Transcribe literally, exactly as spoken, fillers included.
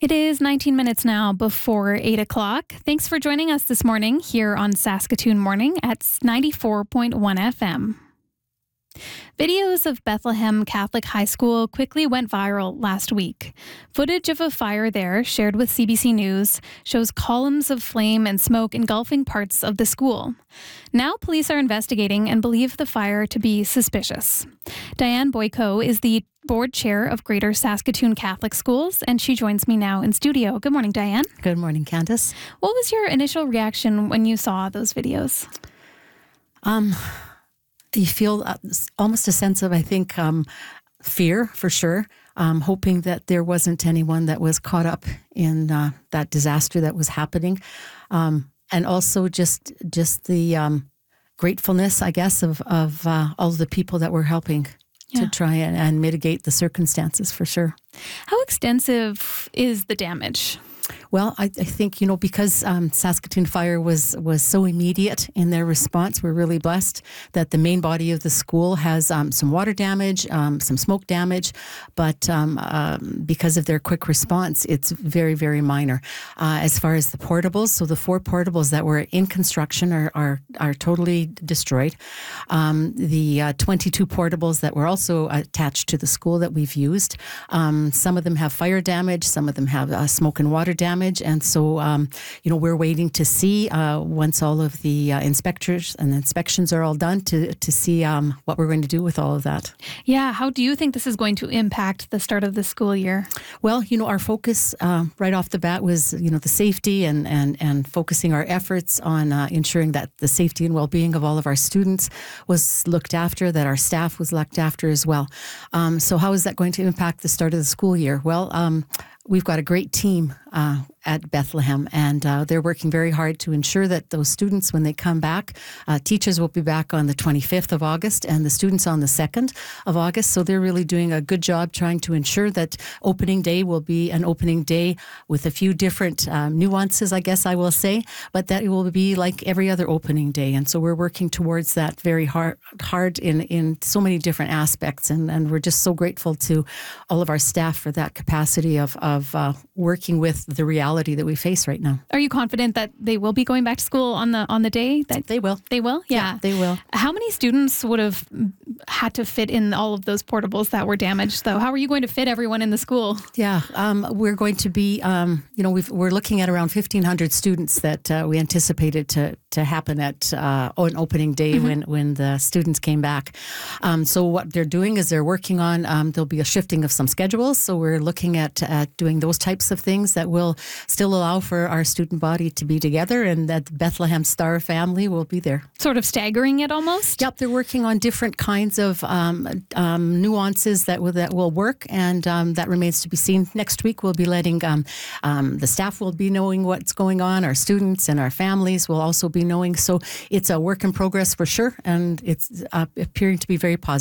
It is nineteen minutes now before eight o'clock. Thanks for joining us this morning here on Saskatoon Morning at ninety-four point one F M. Videos of Bethlehem Catholic High School quickly went viral last week. Footage of a fire there, shared with C B C News, shows columns of flame and smoke engulfing parts of the school. Now police are investigating and believe the fire to be suspicious. Diane Boyko is the board chair of Greater Saskatoon Catholic Schools, and she joins me now in studio. Good morning, Diane. Good morning, Candace. What was your initial reaction when you saw those videos? Um... You feel uh, almost a sense of, I think, um, fear for sure, um, hoping that there wasn't anyone that was caught up in uh, that disaster that was happening. Um, and also just just the um, gratefulness, I guess, of, of uh, all of the people that were helping yeah. to try and, and mitigate the circumstances for sure. How extensive is the damage? Well, I, I think, you know, because um, Saskatoon Fire was was so immediate in their response, we're really blessed that the main body of the school has um, some water damage, um, some smoke damage, but um, um, because of their quick response, it's very, very minor. Uh, as far as the portables, so the four portables that were in construction are are, are totally destroyed. Um, the uh, twenty-two portables that were also attached to the school that we've used, um, some of them have fire damage, some of them have uh, smoke and water damage. And so, um, you know, we're waiting to see uh, once all of the uh, inspectors and inspections are all done to to see um, what we're going to do with all of that. Yeah. How do you think this is going to impact the start of the school year? Well, you know, our focus uh, right off the bat was, you know, the safety and and, and focusing our efforts on uh, ensuring that the safety and well-being of all of our students was looked after, that our staff was looked after as well. Um, so how is that going to impact the start of the school year? Well, um, we've got a great team uh, at Bethlehem, and uh, they're working very hard to ensure that those students, when they come back, uh, teachers will be back on the twenty-fifth of August and the students on the second of August. So they're really doing a good job trying to ensure that opening day will be an opening day with a few different um, nuances, I guess I will say, but that it will be like every other opening day. And so we're working towards that very hard, hard in, in so many different aspects. And, and we're just so grateful to all of our staff for that capacity of, of uh, working with the reality that we face right now. Are you confident that they will be going back to school on the on the day? That they will. They will? Yeah. yeah, they will. How many students would have had to fit in all of those portables that were damaged, though? How are you going to fit everyone in the school? Yeah, um, we're going to be, um, you know, we've, we're looking at around fifteen hundred students that uh, we anticipated to to happen at uh, on opening day mm-hmm. when, when the students came back. Um, so what they're doing is they're working on, um, there'll be a shifting of some schedules. So we're looking at, at doing those types of things that will still allow for our student body to be together, and that the Bethlehem Star family will be there. Sort of staggering it almost? Yep, they're working on different kinds of um, um, nuances that will, that will work, and um, that remains to be seen. Next week, we'll be letting, um, um, the staff will be knowing what's going on, our students and our families will also be knowing. So it's a work in progress for sure, and it's uh, appearing to be very positive.